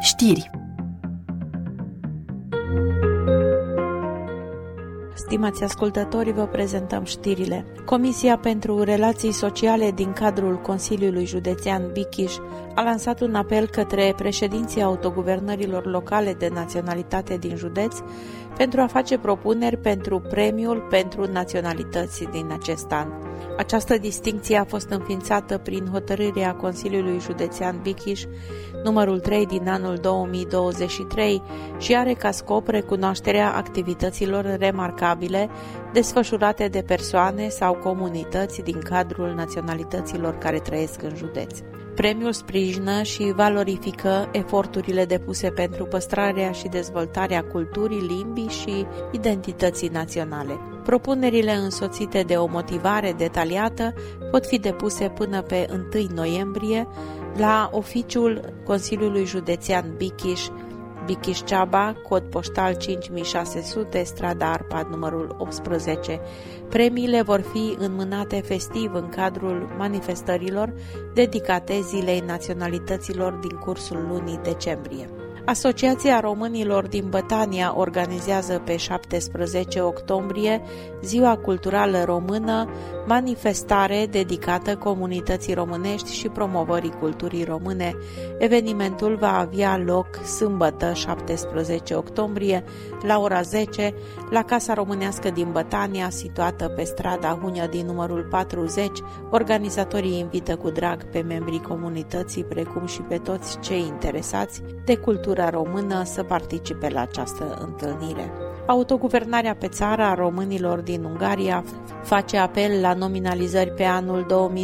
Știri. Stimați ascultători, vă prezentăm știrile. Comisia pentru Relații Sociale din cadrul Consiliului Județean Bicchiș a lansat un apel către președinții autoguvernărilor locale de naționalitate din județ pentru a face propuneri pentru premiul pentru naționalități din acest an. Această distincție a fost înființată prin hotărârea Consiliului Județean Bicchiș numărul 3 din anul 2023 și are ca scop recunoașterea activităților remarcabile desfășurate de persoane sau comunități din cadrul naționalităților care trăiesc în județ. Premiul sprijină și valorifică eforturile depuse pentru păstrarea și dezvoltarea culturii, limbii și identității naționale. Propunerile însoțite de o motivare detaliată pot fi depuse până pe 1 noiembrie la oficiul Consiliului Județean Bicchiș, Bicchiș-Ceaba, cod poștal 5600, strada Arpad, numărul 18. Premiile vor fi înmânate festiv în cadrul manifestărilor dedicate Zilei Naționalităților din cursul lunii decembrie. Asociația Românilor din Bătania organizează pe 17 octombrie Ziua Culturală Română, manifestare dedicată comunității românești și promovării culturii române. Evenimentul va avea loc sâmbătă 17 octombrie la ora 10 la Casa Românească din Bătania, situată pe strada Hunia din numărul 40. Organizatorii invită cu drag pe membrii comunității, precum și pe toți cei interesați de cultura română să participe la această întâlnire. Autoguvernarea pe țară a românilor din Ungaria face apel la nominalizări pe anul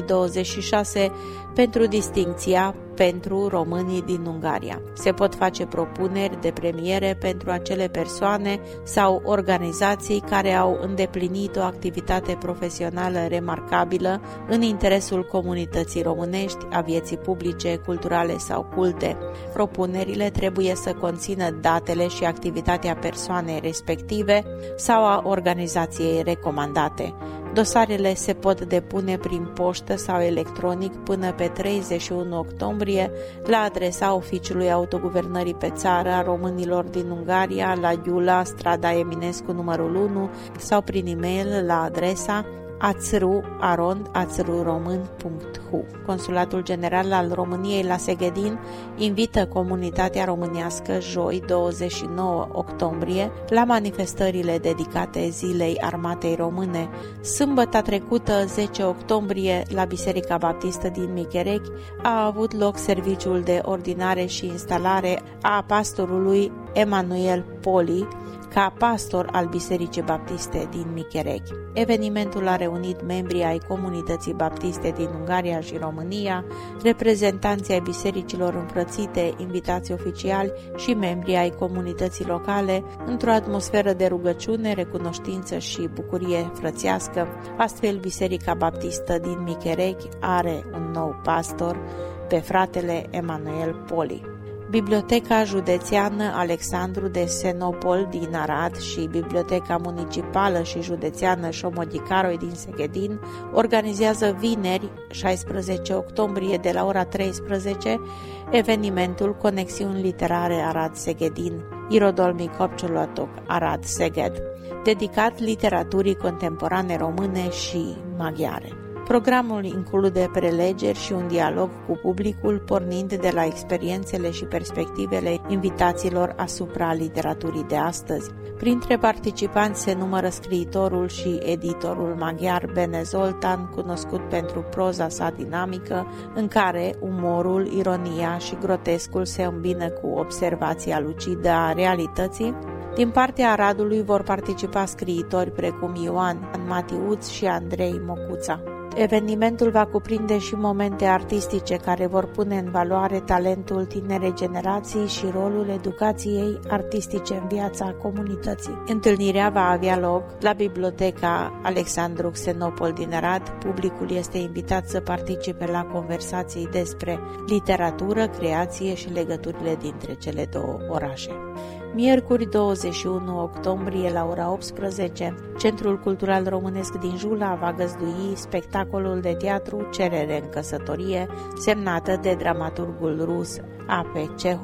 2026 pentru distincția pentru românii din Ungaria. Se pot face propuneri de premiere pentru acele persoane sau organizații care au îndeplinit o activitate profesională remarcabilă în interesul comunității românești, a vieții publice, culturale sau culte. Propunerile trebuie să conțină datele și activitatea persoanei respective sau a organizației recomandate. Dosarele se pot depune prin poștă sau electronic până pe 31 octombrie la adresa Oficiului Autoguvernării pe țară a românilor din Ungaria, la Giula, strada Eminescu numărul 1, sau prin e-mail la adresa ațru@ațruromân.hu. Consulatul General al României la Seghedin invită comunitatea românească joi 29 octombrie la manifestările dedicate Zilei Armatei Române. Sâmbătă trecută, 10 octombrie, la Biserica Baptistă din Micherechi a avut loc serviciul de ordinare și instalare a pastorului Emanuel Poli ca pastor al Bisericii Baptiste din Micherechi. Evenimentul a reunit membrii ai comunității baptiste din Ungaria și România, reprezentanții ai bisericilor înfrățite, invitații oficiali și membrii ai comunității locale într-o atmosferă de rugăciune, recunoștință și bucurie frățească. Astfel, Biserica Baptistă din Micherechi are un nou pastor, pe fratele Emanuel Poli. Biblioteca Județeană Alexandru de Senopol din Arad și Biblioteca Municipală și Județeană Șomodicaroi din Seghedin organizează vineri, 16 octombrie, de la ora 13, evenimentul Conexiuni Literare Arad-Seghedin, Irodolmi Copciolotoc Arad-Seged, dedicat literaturii contemporane române și maghiare. Programul include prelegeri și un dialog cu publicul, pornind de la experiențele și perspectivele invitaților asupra literaturii de astăzi. Printre participanți se numără scriitorul și editorul maghiar Bene Zoltan, cunoscut pentru proza sa dinamică, în care umorul, ironia și grotescul se îmbină cu observația lucidă a realității. Din partea Aradului vor participa scriitori precum Ioan Matiuț și Andrei Mocuța. Evenimentul va cuprinde și momente artistice care vor pune în valoare talentul tinerei generații și rolul educației artistice în viața comunității. Întâlnirea va avea loc la Biblioteca Alexandru Xenopol din Arad. Publicul este invitat să participe la conversații despre literatură, creație și legăturile dintre cele două orașe. Miercuri 21 octombrie la ora 18, Centrul Cultural Românesc din Jula va găzdui spectacolul de teatru Cerere în căsătorie, semnată de dramaturgul rus A.P. Cehov,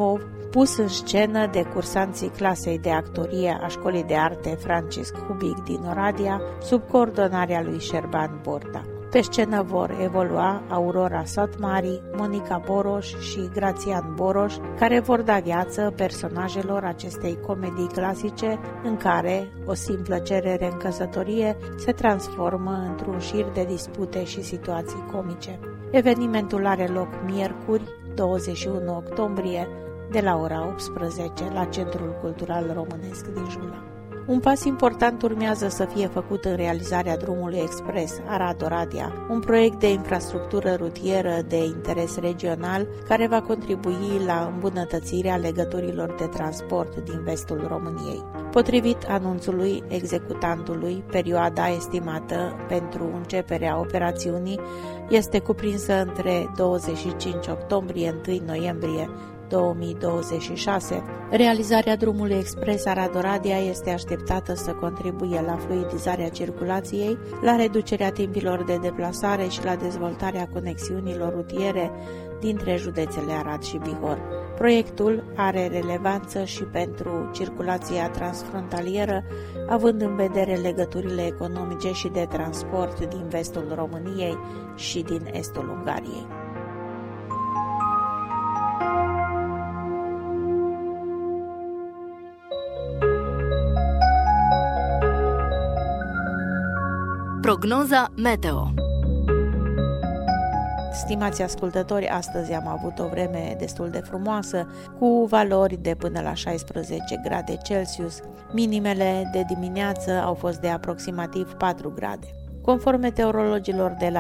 pus în scenă de cursanții clasei de actorie a Școlii de Arte Francisc Hubic din Oradea, sub coordonarea lui Șerban Borda. Pe scenă vor evolua Aurora Satmari, Monica Boroș și Grațian Boroș, care vor da viață personajelor acestei comedii clasice, în care o simplă cerere în căsătorie se transformă într-un șir de dispute și situații comice. Evenimentul are loc miercuri, 21 octombrie, de la ora 18 la Centrul Cultural Românesc din Jula. Un pas important urmează să fie făcut în realizarea drumului expres Arad-Oradea, un proiect de infrastructură rutieră de interes regional care va contribui la îmbunătățirea legăturilor de transport din vestul României. Potrivit anunțului executantului, perioada estimată pentru începerea operațiunii este cuprinsă între 25 octombrie-1 noiembrie 2026. Realizarea drumului expres Arad-Oradea este așteptată să contribuie la fluidizarea circulației, la reducerea timpilor de deplasare și la dezvoltarea conexiunilor rutiere dintre județele Arad și Bihor. Proiectul are relevanță și pentru circulația transfrontalieră, având în vedere legăturile economice și de transport din vestul României și din estul Ungariei. Prognoza meteo. Stimați ascultători, astăzi am avut o vreme destul de frumoasă, cu valori de până la 16 grade Celsius. Minimele de dimineață au fost de aproximativ 4 grade. Conform meteorologilor de la